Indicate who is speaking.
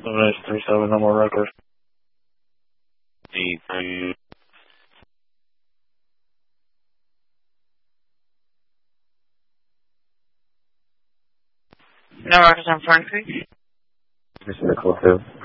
Speaker 1: 7-37, no more records.
Speaker 2: No records on Fern Creek?
Speaker 1: Mr. Nickel 2.